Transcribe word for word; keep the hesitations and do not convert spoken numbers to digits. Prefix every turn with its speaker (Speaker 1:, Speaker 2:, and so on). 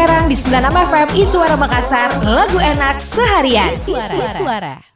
Speaker 1: Serang di sembilan puluh enam F M Isuara Makassar, lagu enak seharian. Isuara.